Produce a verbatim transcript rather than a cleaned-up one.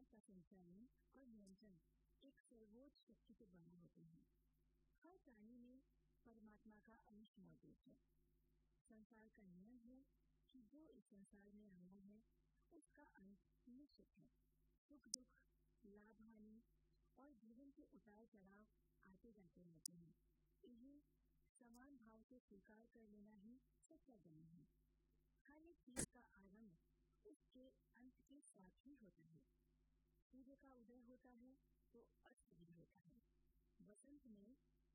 का संचालन और नियंत्रण एक सर्वोच्च शक्ति से बना होते हैं। हर प्राणी में परमात्मा का अंश मौजूद है। संसार का नियम है कि जो इस संसार में आया है उसका अंत निश्चित है। सुख दुख, लाभ हानि और जीवन के उतार चढ़ाव आते जाते रहते हैं। इन्हें समान भाव से स्वीकार कर लेना ही सच्चा ज्ञान है। हर एक चीज का आरंभ उसके अंत के साथ ही होता है। सूर्य का उदय होता है तो अस्त भी होता है। बसंत में